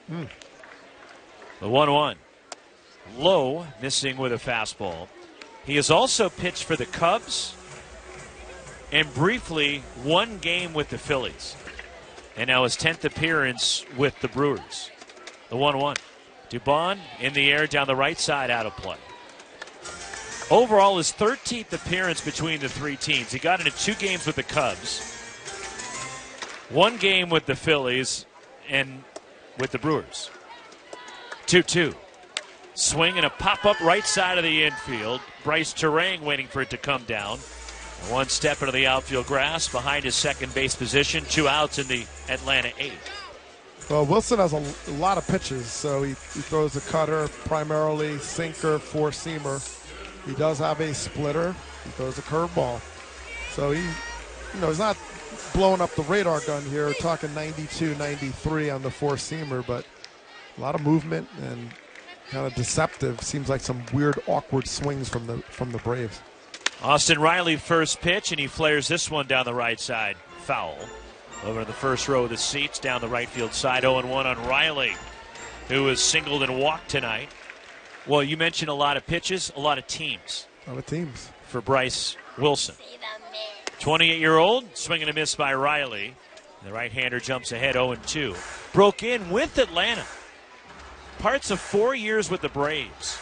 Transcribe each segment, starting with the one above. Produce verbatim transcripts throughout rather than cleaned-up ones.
Mm. The one one. Lowe missing with a fastball. He has also pitched for the Cubs and briefly one game with the Phillies. And now his tenth appearance with the Brewers. The one one. Dubon in the air down the right side, out of play. Overall, his thirteenth appearance between the three teams. He got into two games with the Cubs, one game with the Phillies, and with the Brewers. two two. Swing and a pop-up right side of the infield. Bryce Turang waiting for it to come down. One step into the outfield grass behind his second base position. Two outs in the Atlanta eighth. Well, Wilson has a, a lot of pitches, so he, he throws a cutter, primarily sinker, four-seamer. He does have a splitter. He throws a curveball. So he, you know, he's not blowing up the radar gun here. We're talking ninety-two, ninety-three on the four-seamer, but a lot of movement and kind of deceptive. Seems like some weird, awkward swings from the from the Braves. Austin Riley first pitch, and he flares this one down the right side. Foul. Over in the first row of the seats, down the right field side. oh and one on Riley, who was singled and walked tonight. Well, you mentioned a lot of pitches, a lot of teams. A lot of teams. For Bryce Wilson. twenty-eight-year-old, swing and a miss by Riley. The right-hander jumps ahead oh and two. Broke in with Atlanta. Parts of four years with the Braves.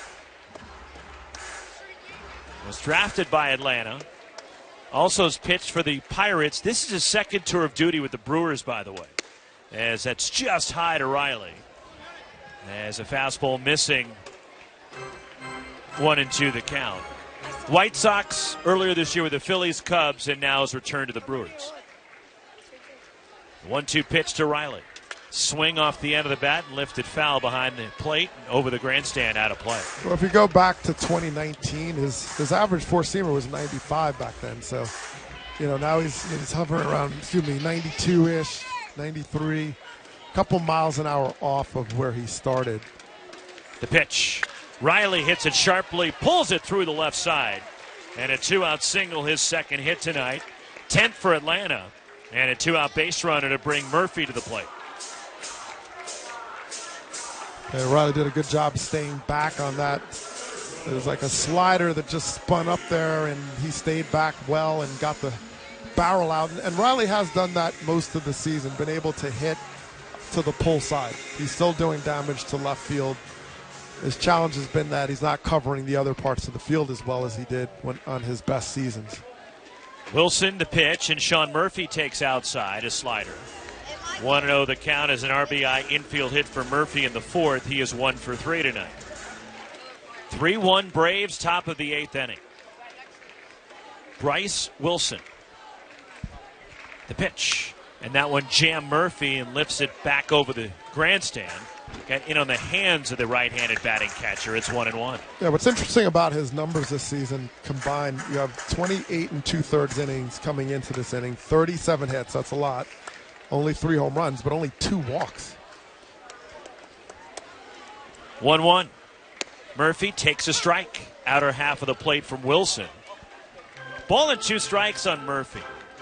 Was drafted by Atlanta. Also has pitched for the Pirates. This is his second tour of duty with the Brewers, by the way. As that's just high to Riley. As a fastball missing. One and two the count. White Sox earlier this year with the Phillies, Cubs, and now has returned to the Brewers. one two pitch to Riley. Swing off the end of the bat and lifted foul behind the plate and over the grandstand, out of play. Well, if you go back to twenty nineteen, his his average four-seamer was ninety-five back then. So, you know, now he's he's hovering around, excuse me, ninety-two-ish, ninety-three, a couple miles an hour off of where he started. The pitch. Riley hits it sharply, pulls it through the left side. And a two-out single, his second hit tonight. tenth for Atlanta. And a two-out base runner to bring Murphy to the plate. And Riley did a good job staying back on that. It was like a slider that just spun up there, and he stayed back well and got the barrel out. And Riley has done that most of the season, been able to hit to the pull side. He's still doing damage to left field. His challenge has been that he's not covering the other parts of the field as well as he did when, on his best seasons. Wilson to pitch, and Sean Murphy takes outside a slider. one and oh the count as an R B I infield hit for Murphy in the fourth. He is one for three tonight. three one Braves, top of the eighth inning. Bryce Wilson. The pitch. And that one jammed Murphy and lifts it back over the grandstand. Got in on the hands of the right-handed batting catcher. It's one and one. Yeah, what's interesting about his numbers this season combined, you have twenty-eight and two-thirds innings coming into this inning, thirty-seven hits. That's a lot. Only three home runs, but only two walks. one one. Murphy takes a strike. Outer half of the plate from Wilson. Ball and two strikes on Murphy.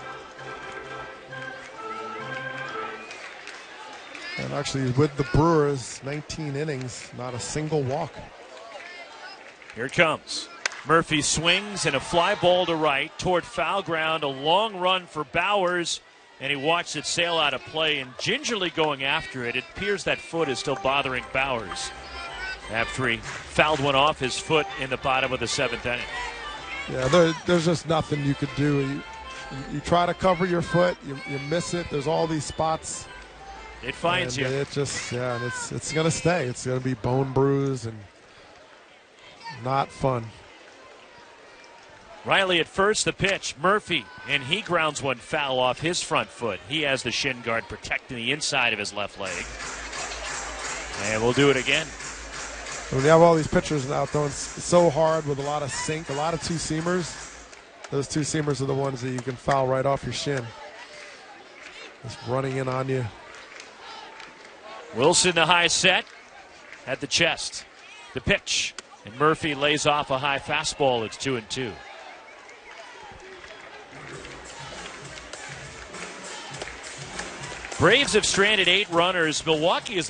And actually, with the Brewers, nineteen innings, not a single walk. Here it comes. Murphy swings and a fly ball to right toward foul ground. A long run for Bowers. And he watched it sail out of play and gingerly going after it. It appears that foot is still bothering Bowers after he fouled one off his foot in the bottom of the seventh inning. Yeah, there, there's just nothing you could do. You, you try to cover your foot, you, you miss it. There's all these spots. It finds and you. It just, yeah, and it's it's going to stay. It's going to be bone bruise and not fun. Riley at first, the pitch. Murphy, and he grounds one foul off his front foot. He has the shin guard protecting the inside of his left leg. And we'll do it again. When you have all these pitchers now throwing so hard with a lot of sink, a lot of two-seamers, those two-seamers are the ones that you can foul right off your shin. Just running in on you. Wilson, the high set at the chest. The pitch. And Murphy lays off a high fastball. It's two and two. Braves have stranded eight runners. Milwaukee is